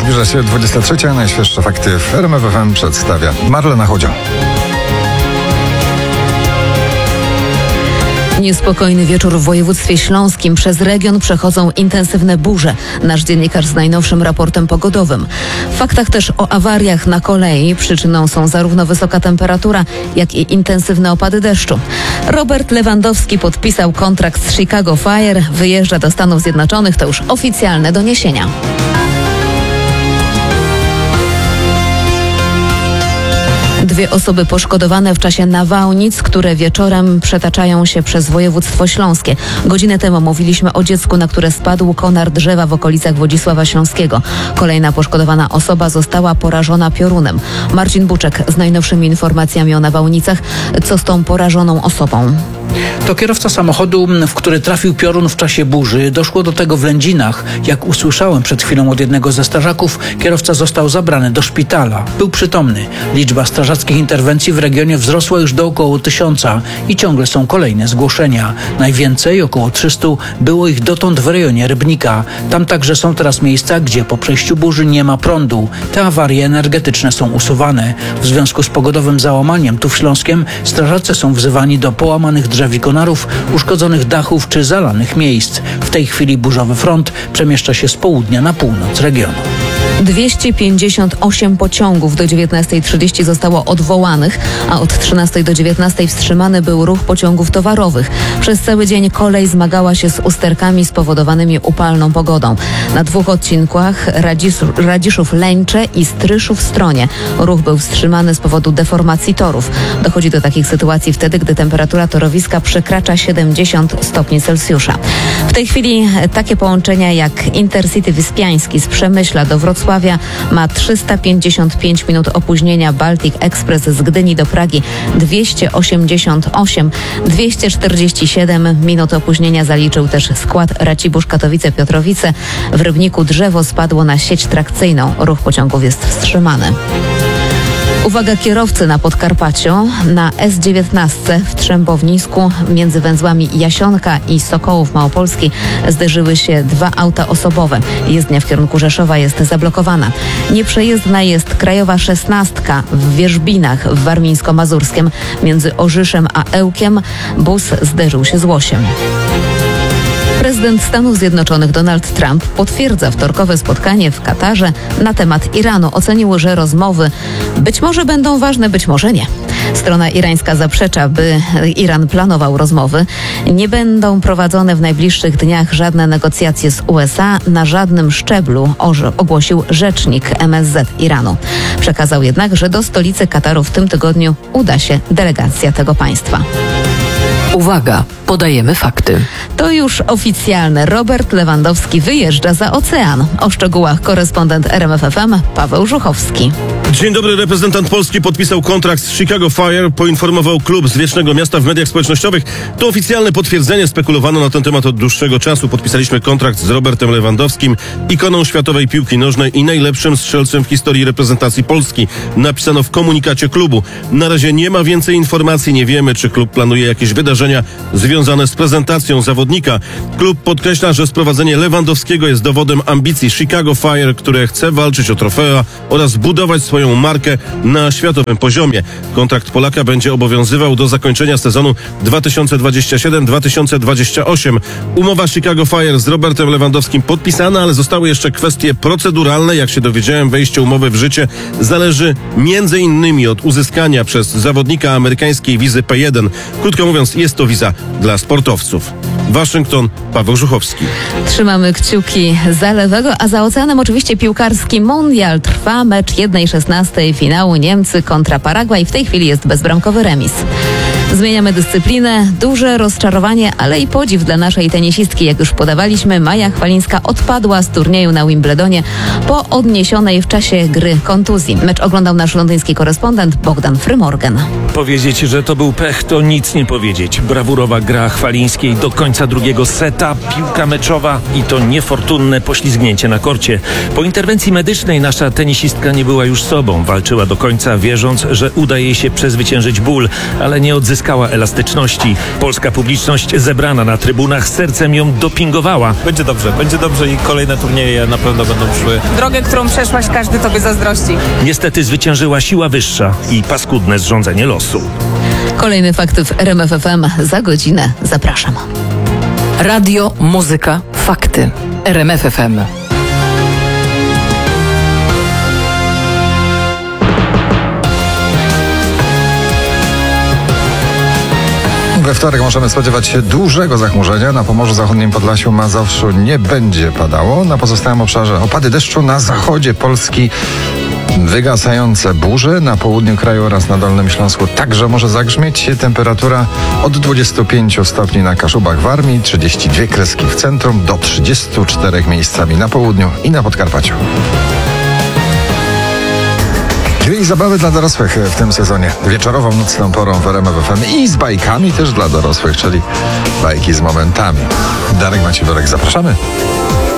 Zbliża się 23. Najświeższe fakty w RMF FM przedstawia Marlena Chodzio. Niespokojny wieczór w województwie śląskim. Przez region przechodzą intensywne burze. Nasz dziennikarz z najnowszym raportem pogodowym. W faktach też o awariach na kolei. Przyczyną są zarówno wysoka temperatura, jak i intensywne opady deszczu. Robert Lewandowski podpisał kontrakt z Chicago Fire. Wyjeżdża do Stanów Zjednoczonych. To już oficjalne doniesienia. Dwie osoby poszkodowane w czasie nawałnic, które wieczorem przetaczają się przez województwo śląskie. Godzinę temu mówiliśmy o dziecku, na które spadł konar drzewa w okolicach Wodzisława Śląskiego. Kolejna poszkodowana osoba została porażona piorunem. Marcin Buczek z najnowszymi informacjami o nawałnicach. Co z tą porażoną osobą? To kierowca samochodu, w który trafił piorun w czasie burzy. Doszło do tego w Lędzinach. Jak usłyszałem przed chwilą od jednego ze strażaków, kierowca został zabrany do szpitala. Był przytomny. Liczba strażackich interwencji w regionie wzrosła już do około 1000 i ciągle są kolejne zgłoszenia. Najwięcej, około 300, było ich dotąd w rejonie Rybnika. Tam także są teraz miejsca, gdzie po przejściu burzy nie ma prądu. Te awarie energetyczne są usuwane. W związku z pogodowym załamaniem tu w Śląskiem strażacy są wzywani do połamanych drzew i konarów, uszkodzonych dachów czy zalanych miejsc. W tej chwili burzowy front przemieszcza się z południa na północ regionu. 258 pociągów do 19:30 zostało odwołanych, a od 13 do 19 wstrzymany był ruch pociągów towarowych. Przez cały dzień kolej zmagała się z usterkami spowodowanymi upalną pogodą. Na dwóch odcinkach Radziszów-Leńcze i Stryszów-Stronie ruch był wstrzymany z powodu deformacji torów. Dochodzi do takich sytuacji wtedy, gdy temperatura torowiska przekracza 70 stopni Celsjusza. W tej chwili takie połączenia jak Intercity Wyspiański z Przemyśla do Wrocławia ma 355 minut opóźnienia, Baltic Express z Gdyni do Pragi 288, 247 minut opóźnienia zaliczył też skład Racibórz-Katowice-Piotrowice. W Rybniku drzewo spadło na sieć trakcyjną. Ruch pociągów jest wstrzymany. Uwaga kierowcy na Podkarpaciu. Na S19 w Trzębownisku między węzłami Jasionka i Sokołów Małopolski zderzyły się dwa auta osobowe. Jezdnia w kierunku Rzeszowa jest zablokowana. Nieprzejezdna jest krajowa 16 w Wierzbinach w Warmińsko-Mazurskiem. Między Orzyszem a Ełkiem bus zderzył się z łosiem. Prezydent Stanów Zjednoczonych Donald Trump potwierdza wtorkowe spotkanie w Katarze na temat Iranu. Ocenił, że rozmowy być może będą ważne, być może nie. Strona irańska zaprzecza, by Iran planował rozmowy. Nie będą prowadzone w najbliższych dniach żadne negocjacje z USA na żadnym szczeblu, ogłosił rzecznik MSZ Iranu. Przekazał jednak, że do stolicy Kataru w tym tygodniu uda się delegacja tego państwa. Uwaga, podajemy fakty. To już oficjalne. Robert Lewandowski wyjeżdża za ocean. O szczegółach korespondent RMF FM Paweł Żuchowski. Dzień dobry. Reprezentant Polski podpisał kontrakt z Chicago Fire, poinformował klub z Wiecznego Miasta w mediach społecznościowych. To oficjalne potwierdzenie, spekulowano na ten temat od dłuższego czasu. Podpisaliśmy kontrakt z Robertem Lewandowskim, ikoną światowej piłki nożnej i najlepszym strzelcem w historii reprezentacji Polski. Napisano w komunikacie klubu. Na razie nie ma więcej informacji, nie wiemy, czy klub planuje jakieś wydarzenia związane z prezentacją zawodnika. Klub podkreśla, że sprowadzenie Lewandowskiego jest dowodem ambicji Chicago Fire, które chce walczyć o trofea oraz budować swoją markę na światowym poziomie. Kontrakt Polaka będzie obowiązywał do zakończenia sezonu 2027-2028. Umowa Chicago Fire z Robertem Lewandowskim podpisana, ale zostały jeszcze kwestie proceduralne. Jak się dowiedziałem, wejście umowy w życie zależy między innymi od uzyskania przez zawodnika amerykańskiej wizy P1. Krótko mówiąc, jest to wiza dla sportowców. Waszyngton, Paweł Żuchowski. Trzymamy kciuki za lewego, a za oceanem oczywiście piłkarski mundial. Trwa mecz 1/16 finału Niemcy kontra Paragwaj. W tej chwili jest bezbramkowy remis. Zmieniamy dyscyplinę. Duże rozczarowanie, ale i podziw dla naszej tenisistki. Jak już podawaliśmy, Maja Chwalińska odpadła z turnieju na Wimbledonie po odniesionej w czasie gry kontuzji. Mecz oglądał nasz londyński korespondent Bogdan Frymorgan. Powiedzieć, że to był pech, to nic nie powiedzieć. Brawurowa gra Chwalińskiej do końca drugiego seta, piłka meczowa i to niefortunne poślizgnięcie na korcie. Po interwencji medycznej nasza tenisistka nie była już sobą. Walczyła do końca, wierząc, że uda jej się przezwyciężyć ból, ale nie odzyskała skała elastyczności. Polska publiczność zebrana na trybunach sercem ją dopingowała. Będzie dobrze i kolejne turnieje na pewno będą szły. Drogę, którą przeszłaś, każdy tobie zazdrości. Niestety zwyciężyła siła wyższa i paskudne zrządzenie losu. Kolejne fakty w RMF FM za godzinę. Zapraszam. Radio, muzyka, fakty. RMF FM. We wtorek możemy spodziewać się dużego zachmurzenia. Na Pomorzu Zachodnim, Podlasiu, Mazowszu nie będzie padało. Na pozostałym obszarze opady deszczu, na zachodzie Polski wygasające burze. Na południu kraju oraz na Dolnym Śląsku także może zagrzmieć. Temperatura od 25 stopni na Kaszubach w Armii, 32 kreski w centrum, do 34 miejscami na południu i na Podkarpaciu. Gry i zabawy dla dorosłych w tym sezonie. Wieczorową, nocną porą w RMF FM i z bajkami też dla dorosłych, czyli bajki z momentami. Darek Macieworek, zapraszamy.